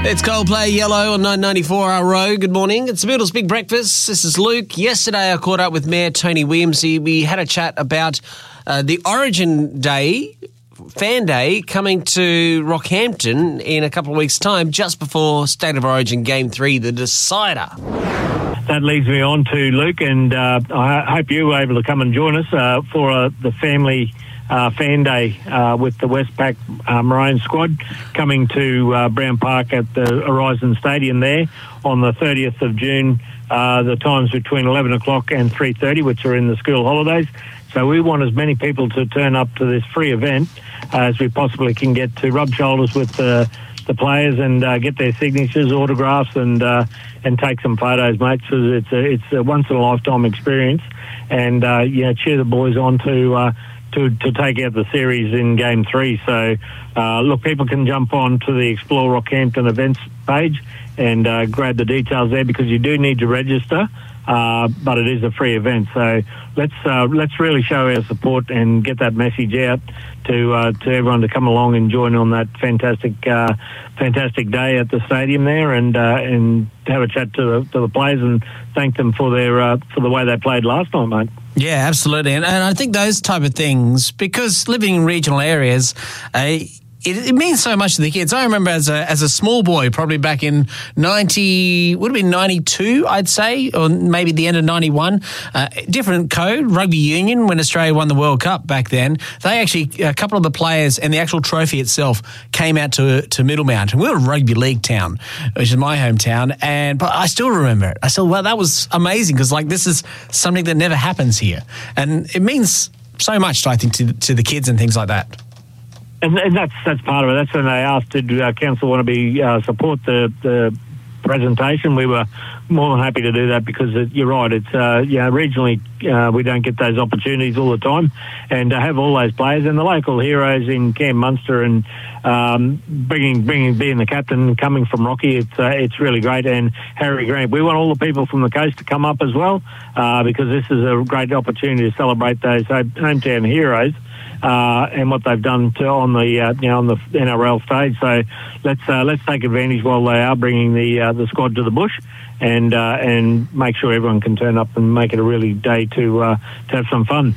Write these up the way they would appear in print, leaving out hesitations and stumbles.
It's Coldplay Yellow on 994RO. Good morning. It's the Beatles Big Breakfast. This is Luke. Yesterday I caught up with Mayor Tony Williams. We had a chat about the Origin Day, Fan Day, coming to Rockhampton in a couple of weeks' time, just before State of Origin Game 3, the decider. That leads me on to Luke, and I hope you were able to come and join us for the family Fan Day with the Westpac Maroon squad coming to Brown Park at the Horizon Stadium there on the 30th of June. The times between 11 o'clock and 3:30, which are in the school holidays. So we want as many people to turn up to this free event as we possibly can get, to rub shoulders with the players and get their signatures, autographs, and take some photos, mate. So it's a once in a lifetime experience, and cheer the boys on to take out the series in Game 3. So, look, people can jump on to the Explore Rockhampton events page and grab the details there, because you do need to register, but it is a free event. So let's really show our support and get that message out to everyone to come along and join on that fantastic day at the stadium there, and have a chat to the players and thank them for the way they played last night, mate. Yeah, absolutely. And I think those type of things, because living in regional areas, it means so much to the kids. I remember as a small boy, probably back in 92, I'd say, or maybe the end of 91, different code, rugby union, when Australia won the World Cup back then, they actually, a couple of the players and the actual trophy itself came out to Middlemount. And we were a rugby league town, which is my hometown, but I still remember it. Well, that was amazing, because this is something that never happens here. And it means so much, I think, to the kids and things like that. And that's part of it. That's when they asked, did council want to support the presentation? We were more than happy to do that, because you're right. It's regionally we don't get those opportunities all the time, and to have all those players and the local heroes in Cam Munster and being the captain, coming from Rocky, it's really great. And Harry Grant, we want all the people from the coast to come up as well, because this is a great opportunity to celebrate those hometown heroes. And what they've done on the NRL stage. So let's take advantage while they are bringing the squad to the bush, and make sure everyone can turn up and make it a really day to have some fun.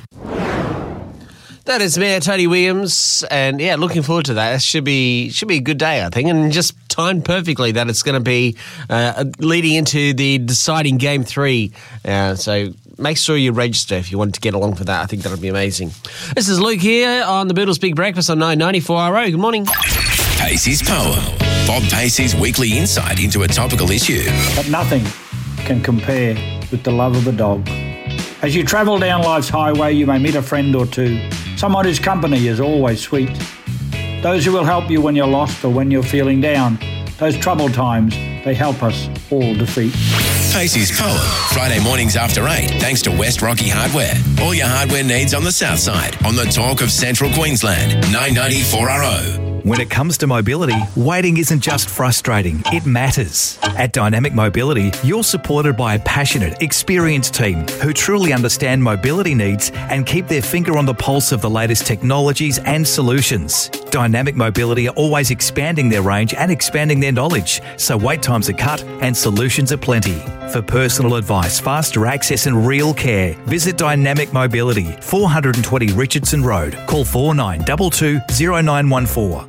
That is Mayor Tony Williams, and looking forward to that. It should be a good day, I think, and just timed perfectly that it's going to be leading into the deciding Game 3. So make sure you register if you want to get along for that. I think that'll be amazing. This is Luke here on the Beatles Big Breakfast on 994RO. Good morning. Pacey's Poem. Bob Pacey's weekly insight into a topical issue. But nothing can compare with the love of a dog. As you travel down life's highway, you may meet a friend or two, someone whose company is always sweet. Those who will help you when you're lost or when you're feeling down. Those troubled times, they help us all defeat. Pacey's Poem, Friday mornings after 8, thanks to West Rocky Hardware. All your hardware needs on the south side, on the talk of Central Queensland, 994RO. When it comes to mobility, waiting isn't just frustrating, it matters. At Dynamic Mobility, you're supported by a passionate, experienced team who truly understand mobility needs and keep their finger on the pulse of the latest technologies and solutions. Dynamic Mobility are always expanding their range and expanding their knowledge, so wait times are cut and solutions are plenty. For personal advice, faster access and real care, visit Dynamic Mobility, 420 Richardson Road. Call 4922 0914.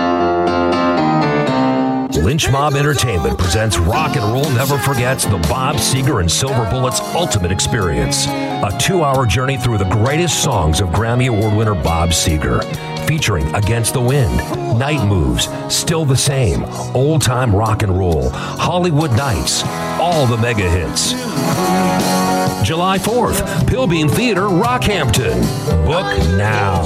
Lynch Mob Entertainment presents Rock and Roll Never Forgets the Bob Seger and Silver Bullets Ultimate Experience. A 2-hour journey through the greatest songs of Grammy Award winner Bob Seger. Featuring Against the Wind, Night Moves, Still the Same, Old Time Rock and Roll, Hollywood Nights, all the mega hits. July 4th, Pilbeam Theatre, Rockhampton. Book now.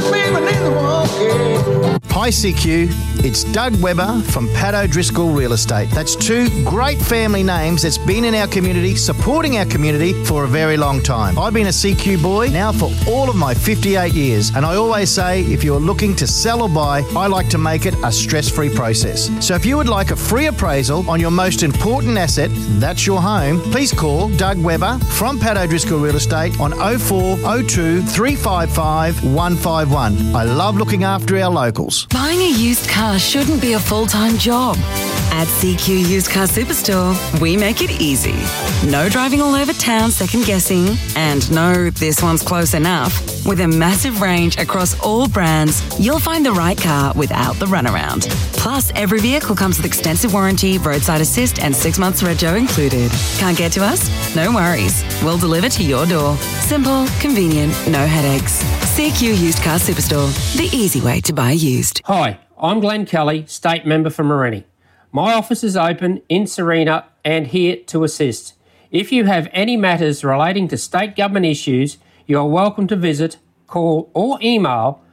Hi CQ, it's Doug Webber from Pat O'Driscoll Real Estate. That's two great family names that's been in our community, supporting our community for a very long time. I've been a CQ boy now for all of my 58 years, and I always say if you're looking to sell or buy, I like to make it a stress-free process. So if you would like a free appraisal on your most important asset, that's your home, please call Doug Webber from Pat O'Driscoll Real Estate on 0402 355 151. I love looking after our locals. Buying a used car shouldn't be a full-time job. At CQ Used Car Superstore, we make it easy. No driving all over town second guessing, and no, this one's close enough. With a massive range across all brands, you'll find the right car without the runaround. Plus, every vehicle comes with extensive warranty, roadside assist, and 6 months rego included. Can't get to us? No worries. We'll deliver to your door. Simple, convenient, no headaches. CQ Used Car Superstore, the easy way to buy used. Hi, I'm Glenn Kelly, State Member for Morenni. My office is open in Serena and here to assist. If you have any matters relating to state government issues, you are welcome to visit, call or email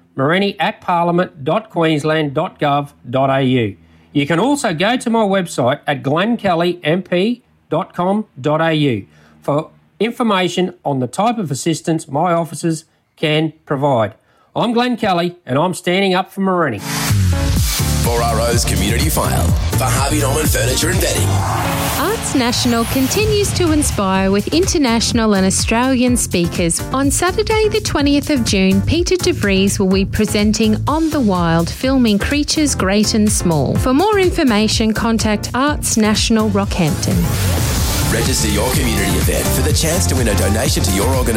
morenni@parliament.queensland.gov.au. You can also go to my website at glennkellymp.com.au for information on the type of assistance my offices can provide. I'm Glenn Kelly and I'm standing up for Morenni. 4RO's Community File for Harvey Norman Furniture and Bedding. Arts National continues to inspire with international and Australian speakers. On Saturday the 20th of June, Peter de Vries will be presenting On the Wild, filming creatures great and small. For more information, contact Arts National Rockhampton. Register your community event for the chance to win a donation to your organisation.